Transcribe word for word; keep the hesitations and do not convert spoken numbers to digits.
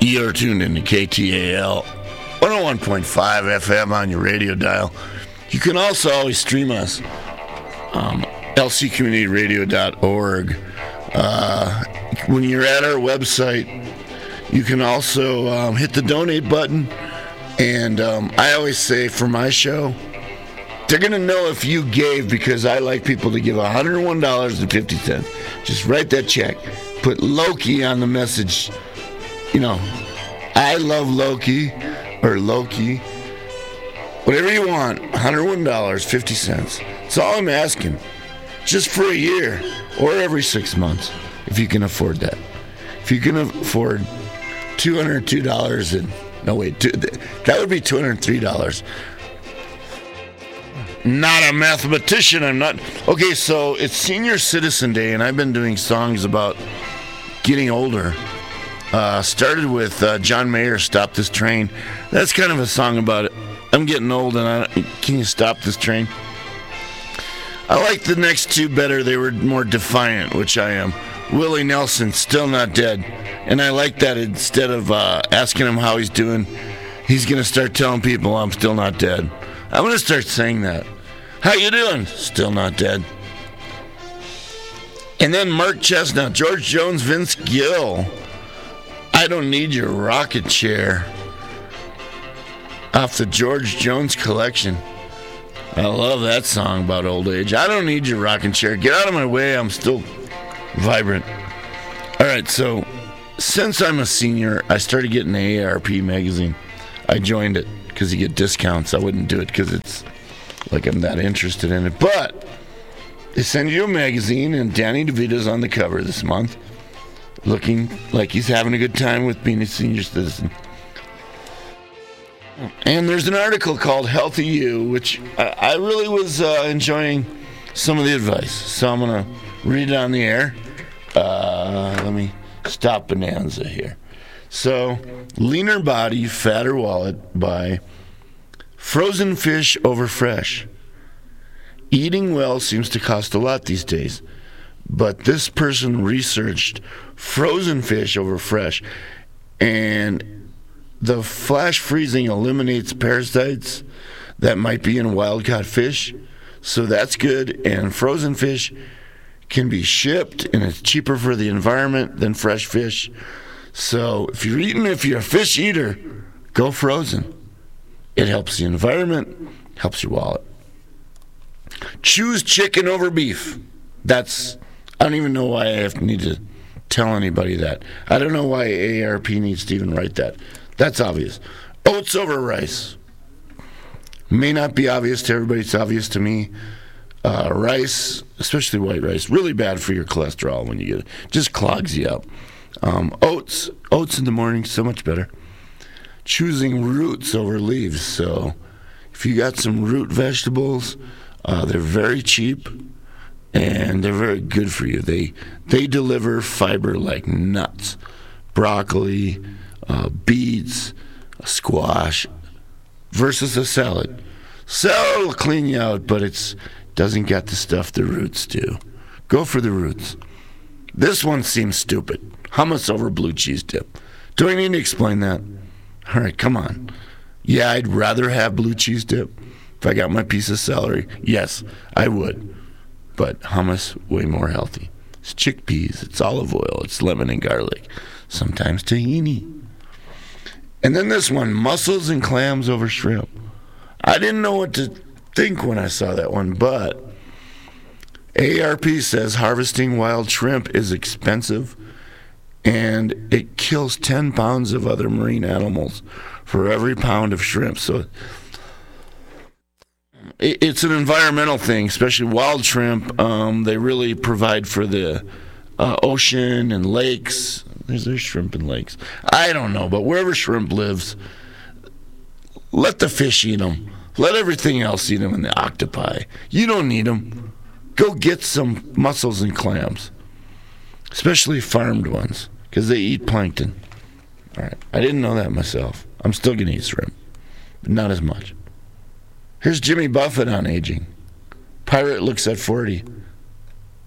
You're tuned into K T A L one oh one point five F M on your radio dial. You can also always stream us, um, L C community radio dot org. Uh, when you're at our website, you can also um, hit the donate button. And um, I always say for my show, they're going to know if you gave, because I like people to give one hundred one dollars and fifty cents. Just write that check. Put Loki on the message. You know, I love Loki, or Loki. Whatever you want, one hundred one dollars and fifty cents. That's all I'm asking. Just for a year, or every six months, if you can afford that. If you can afford two hundred two dollars and, no wait, two, that would be two hundred three dollars. Not a mathematician, I'm not. Okay, so it's Senior Citizen Day, and I've been doing songs about getting older. Uh, started with uh, John Mayer, Stop This Train. That's kind of a song about it. I'm getting old, and I, can you stop this train? I like the next two better. They were more defiant, which I am. Willie Nelson, Still Not Dead. And I like that instead of uh, asking him how he's doing, he's going to start telling people I'm still not dead. I'm going to start saying that. How you doing? Still not dead. And then Mark Chestnut, George Jones, Vince Gill. I Don't Need Your Rocket Chair. Off the George Jones collection. I love that song about old age. I don't need your rocking chair. Get out of my way. I'm still vibrant. All right, so since I'm a senior, I started getting the A A R P magazine. I joined it because you get discounts. I wouldn't do it because it's like I'm that interested in it. But they send you a magazine, and Danny DeVito's on the cover this month, looking like he's having a good time with being a senior citizen. And there's an article called Healthy You, which I, I really was uh, enjoying some of the advice. So I'm going to read it on the air. Uh, let me stop Bonanza here. So, Leaner Body, Fatter Wallet by Frozen Fish Over Fresh. Eating well seems to cost a lot these days, but this person researched frozen fish over fresh, and the flash freezing eliminates parasites that might be in wild-caught fish, so that's good. And frozen fish can be shipped, and it's cheaper for the environment than fresh fish. So if you're eating, if you're a fish eater, go frozen. It helps the environment, helps your wallet. Choose chicken over beef. That's, I don't even know why I have to need to tell anybody that. I don't know why A A R P needs to even write that. That's obvious. Oats over rice. May not be obvious to everybody. It's obvious to me. Uh, rice, especially white rice, really bad for your cholesterol when you get it. Just clogs you up. Um, oats, oats in the morning, so much better. Choosing roots over leaves. So if you got some root vegetables, uh, they're very cheap and they're very good for you. They they deliver fiber like nuts. Broccoli, uh, beets, squash, versus a salad. Salad will clean you out, but it's doesn't get the stuff the roots do. Go for the roots. This one seems stupid. Hummus over blue cheese dip. Do I need to explain that? All right, come on. Yeah, I'd rather have blue cheese dip if I got my piece of celery. Yes, I would. But hummus, way more healthy. It's chickpeas, it's olive oil, it's lemon and garlic. Sometimes tahini. And then this one, mussels and clams over shrimp. I didn't know what to think when I saw that one, but A A R P says harvesting wild shrimp is expensive, and it kills ten pounds of other marine animals for every pound of shrimp. So it's an environmental thing, especially wild shrimp. Um, they really provide for the uh, ocean and lakes. There's, there's shrimp in lakes. I don't know, but wherever shrimp lives, let the fish eat them. Let everything else eat them, and the octopi. You don't need them. Go get some mussels and clams, especially farmed ones, because they eat plankton. All right, I didn't know that myself. I'm still going to eat shrimp, but not as much. Here's Jimmy Buffett on aging. Pirate looks at forty.